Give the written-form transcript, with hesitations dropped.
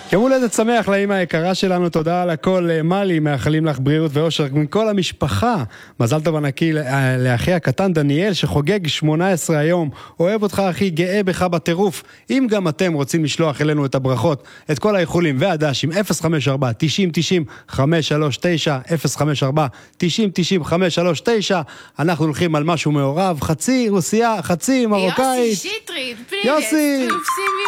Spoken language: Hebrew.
יום הולדת שמח לאמא היקרה שלנו, תודה על הכל. מלי, מאחלים לך בריאות ואושר מכל המשפחה. מזל טוב ענקי לאחי הקטן דניאל שחוגג 18 היום. אוהב אותך אחי, גאה בך בטירוף. אם גם אתם רוצים לשלוח אלינו את הברכות, את כל האיחולים והדשים, 054-90-90-539 054-90-90-539. אנחנו הולכים על משהו מעורב, חצי רוסיה, חצי מרוקאית. יוסי שטרית, יוסי!